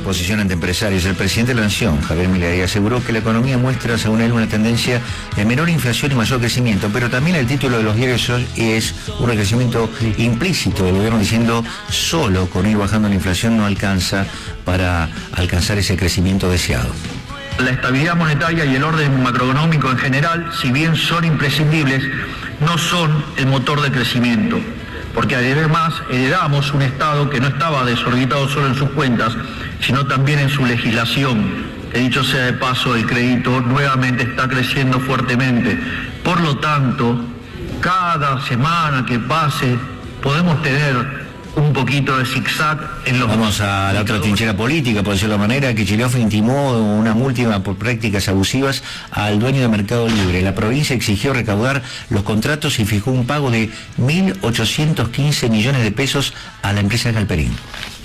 oposición ante empresarios. El presidente de la Nación, Javier Milei, aseguró que la economía muestra, según él, una tendencia de menor inflación y mayor crecimiento, pero también el título de los diarios es un crecimiento implícito del gobierno diciendo solo con ir bajando la inflación no alcanza para alcanzar ese crecimiento deseado. La estabilidad monetaria y el orden macroeconómico en general, si bien son imprescindibles, no son el motor de crecimiento, porque además heredamos un Estado que no estaba desorbitado solo en sus cuentas, sino también en su legislación, que dicho sea de paso, el crédito nuevamente está creciendo fuertemente. Por lo tanto, cada semana que pase podemos tener un poquito de zigzag en los... Vamos a la otra trinchera política, por decirlo de manera, que Kicillof intimó una multa por prácticas abusivas al dueño de Mercado Libre. La provincia exigió recaudar los contratos y fijó un pago de 1.815 millones de pesos a la empresa Galperín.